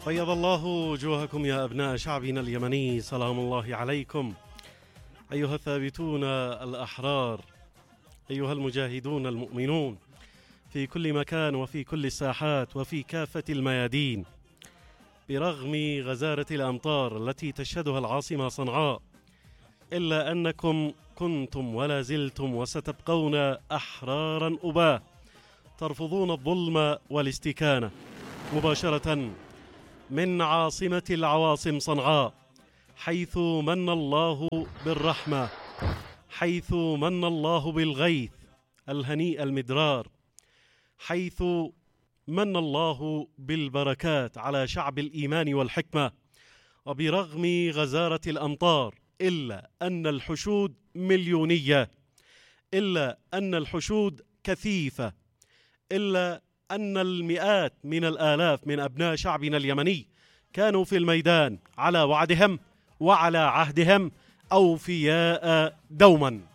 بيض الله وجوهكم يا أبناء شعبنا اليمني، سلام الله عليكم أيها الثابتون الأحرار، أيها المجاهدون المؤمنون في كل مكان وفي كل الساحات وفي كافة الميادين. برغم غزارة الأمطار التي تشهدها العاصمة صنعاء، إلا أنكم كنتم ولا زلتم وستبقون أحرارا أباه، ترفضون الظلم والاستكانة مباشرة من عاصمة العواصم صنعاء، حيث من الله بالرحمة، حيث من الله بالغيث الهنيء المدرار، حيث من الله بالبركات على شعب الإيمان والحكمة. وبرغم غزارة الأمطار إلا أن الحشود مليونية، إلا أن الحشود كثيفة، إلا أن المئات من الآلاف من أبناء شعبنا اليمني كانوا في الميدان على وعدهم وعلى عهدهم أوفياء دوما.